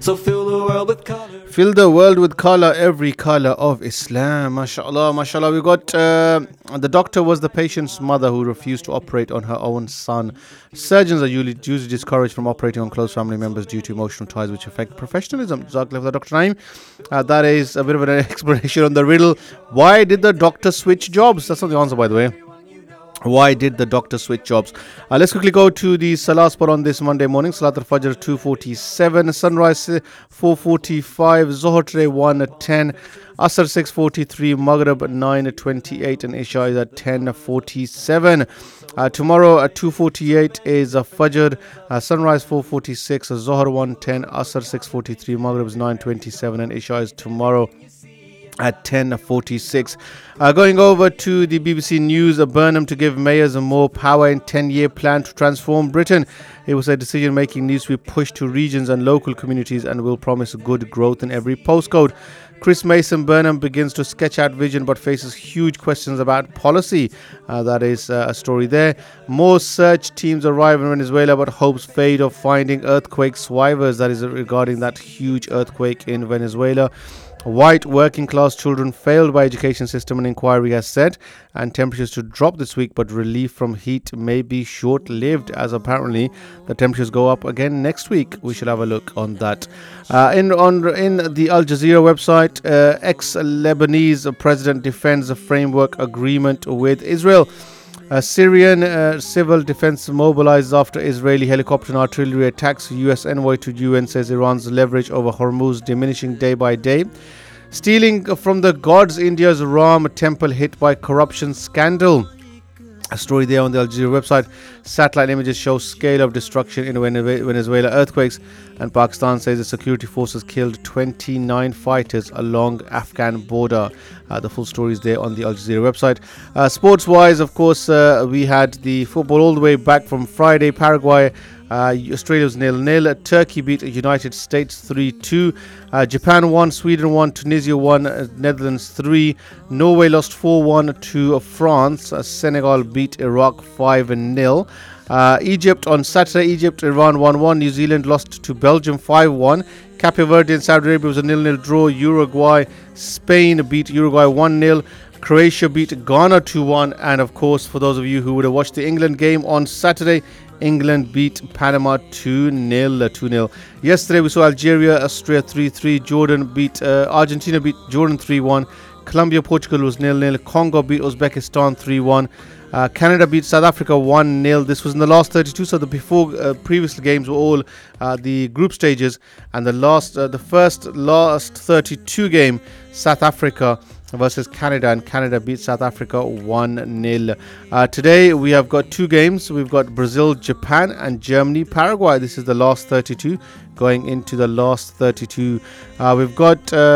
So fill the world with color. Fill the world with color, every color of Islam. MashaAllah, MashaAllah. We got the doctor was the patient's mother who refused to operate on her own son. Surgeons are usually discouraged from operating on close family members due to emotional ties which affect professionalism. Jazakallah, Dr. Naeem. That is a bit of an explanation on the riddle. Why did the doctor switch jobs? That's not the answer, by the way. Why did the doctor switch jobs? Let's quickly go to the Salah spot on this Monday morning. Salat al-Fajr 2:47, Sunrise 4:45, Zohar today 1:10, Asr 6:43, Maghrib 9:28, and Isha is at 10:47. Tomorrow at 2:48 is Fajr, Sunrise 4:46, Zohar 1:10, Asr 6:43, Maghrib is 9:27, and Isha is tomorrow at 10:46. Going over to the BBC News, Burnham to give mayors more power in 10-year plan to transform Britain. It was a decision-making needs to be pushed to regions and local communities and will promise good growth in every postcode. Chris Mason Burnham begins to sketch out vision but faces huge questions about policy. That is a story there. More search teams arrive in Venezuela but hopes fade of finding earthquake survivors. That is regarding that huge earthquake in Venezuela. White working class children failed by education system, an inquiry has said, and temperatures to drop this week, but relief from heat may be short-lived as apparently the temperatures go up again next week. We shall have a look on that. In the Al Jazeera website, ex-Lebanese president defends a framework agreement with Israel. Syrian civil defense mobilizes after Israeli helicopter and artillery attacks. US envoy to UN says Iran's leverage over Hormuz diminishing day by day. Stealing from the gods, India's Ram temple hit by corruption scandal. A story there on the Al Jazeera website. Satellite images show scale of destruction in Venezuela earthquakes, and Pakistan says the security forces killed 29 fighters along Afghan border. The full story is there on the Al Jazeera website. Sports-wise, of course, we had the football all the way back from Friday. Paraguay, Australia was 0-0. Turkey beat United States 3-2. Japan won, Sweden won, Tunisia won, Netherlands 3. Norway lost 4-1 to France. Senegal beat Iraq 5-0. Egypt on Saturday, Iran 1-1. New Zealand lost to Belgium 5-1. Cape Verde and Saudi Arabia was a 0-0 draw. Uruguay, Spain beat Uruguay 1-0. Croatia beat Ghana 2-1. And of course, for those of you who would have watched the England game on Saturday, England beat Panama 2-0. Yesterday we saw Algeria, Austria 3-3. Argentina beat Jordan 3-1. Colombia, Portugal was 0-0. Congo beat Uzbekistan 3-1. Canada beat South Africa 1-0. This was in the last 32, so the previous games were all the group stages, and the last 32 game, South Africa versus Canada, and Canada beat South Africa 1-0. Today we have got two games. We've got Brazil, Japan, and Germany, Paraguay. This is the last 32 going into the last 32. We've got